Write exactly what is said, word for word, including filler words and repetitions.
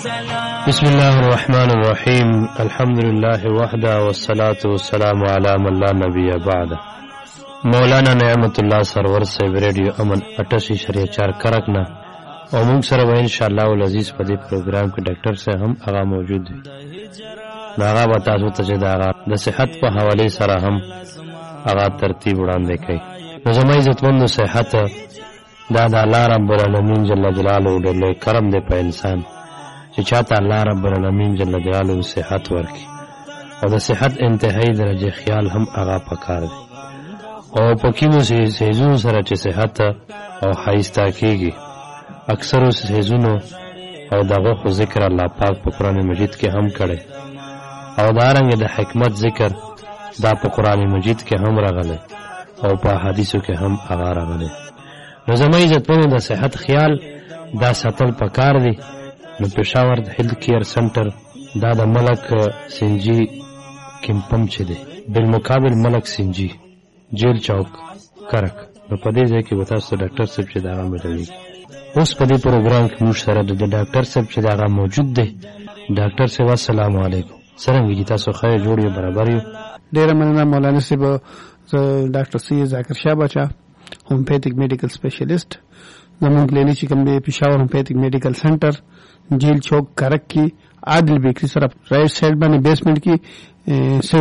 بسم الله الرحمن الرحیم الحمد لله وحده والصلاة والسلام علی من لا نبی بعد. مولانا نعمت الله سرور صاحب ریډیو امن اٹاسی شریعه چار کرک نه او موږ سره به ان شاء الله العزیز په دې پروګرام کې ډاکټر صاحب هم هغه موجود دي. هغه به تاسو ته چې دا د صحت په حواله سره هم هغه ترتیب وړاندې کوي. نو زموږ عزتمندو صحت دا د الله رب العالمین جل جلاله ډېر کرم دی په انسان چې چاته الله رب العالمین جل جلاله صحت ورکړي او د صحت انتهایی درجه خیال هم هغه پکار دی او په کومو سيزونو سره چې صحت او حایسته کېږي اکثر سيزونو او دغه خو ذکر الله پاک په قرآن مجید کې هم کړي او دارنګ د حکمت ذکر دا په قرآن مجید کې هم راغلی او په حدیثو کې هم هغه راغلی. نو زموږ عزتمنو د صحت خیال دا ساتل پکار دی. نو پېښور د هیلث کیر سنټر دا د ملک سنجي کمپم چې دی بالمقابل ملک سنجي جیل چوک کرک. نو په دې ځای کې به تاسو ډاکټر صاحب چې دغه ملوي. اوس په دې پروګرام کې موږ سره د ډاکټر صاحب چې دغه موجود دی. ډاکټر صاحب السلام علیکم. څرنګه دي تاسو؟ خیر جوړ یو برابر یو. ډیره مننه مولانا صاحب. ډاکټر سید ذاکر شاه بچا هومیوپیتھک میډیکل سپیشلیسٹ زموږ کلینیک چې کوم دی پېښور هومیوپیتھک میډیکل سنټر جیل چوک کرک کی عادل بیکری سره رائٹ سائڈ باندې بیسمنٹ کی